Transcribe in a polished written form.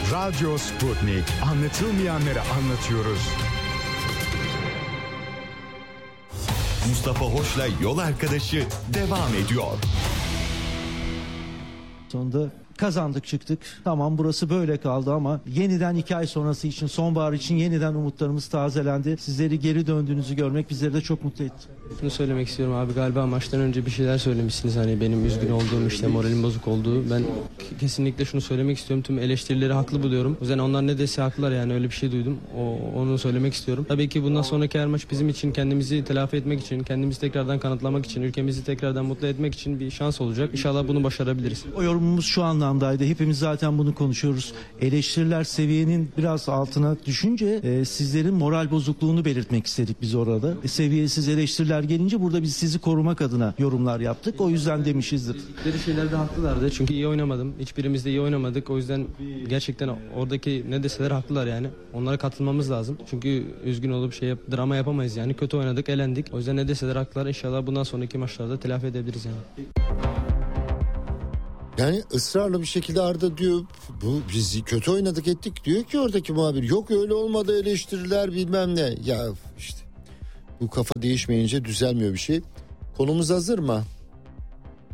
Radyo Sputnik. Anlatılmayanları anlatıyoruz. Mustafa Hoş'la Yol Arkadaşı devam ediyor. Sonunda kazandık çıktık. Tamam, burası böyle kaldı ama yeniden 2 ay sonrası için, sonbahar için yeniden umutlarımız tazelendi. Sizleri geri döndüğünüzü görmek bizleri de çok mutlu etti. Bunu söylemek istiyorum abi, galiba maçtan önce bir şeyler söylemişsiniz, hani benim üzgün olduğum, işte moralim bozuk olduğu. Ben kesinlikle şunu söylemek istiyorum, tüm eleştirileri haklı buluyorum. O yüzden onlar ne dese haklılar, yani öyle bir şey duydum, onu söylemek istiyorum. Tabii ki bundan sonraki her maç bizim için, kendimizi telafi etmek için, kendimizi tekrardan kanıtlamak için, ülkemizi tekrardan mutlu etmek için bir şans olacak. İnşallah bunu başarabiliriz. O yorumumuz şu anlamdaydı, hepimiz zaten bunu konuşuyoruz. Eleştiriler seviyenin biraz altına düşünce sizlerin moral bozukluğunu belirtmek istedik biz orada. Seviyesiz eleştiriler gelince burada biz sizi korumak adına yorumlar yaptık. O yüzden demişizdir. Dedikleri şeylerde haklılardı çünkü iyi oynamadım. Hiçbirimiz de iyi oynamadık. O yüzden gerçekten oradaki ne deseler haklılar yani. Onlara katılmamız lazım. Çünkü üzgün olup drama yapamayız yani. Kötü oynadık, elendik. O yüzden ne deseler haklılar. İnşallah bundan sonraki maçlarda telafi edebiliriz yani. Yani ısrarla bir şekilde Arda diyor, bu biz kötü oynadık ettik diyor ki oradaki muhabir. Yok öyle olmadı, eleştiriler bilmem ne. Ya işte bu kafa değişmeyince düzelmiyor bir şey. Konumuz hazır mı?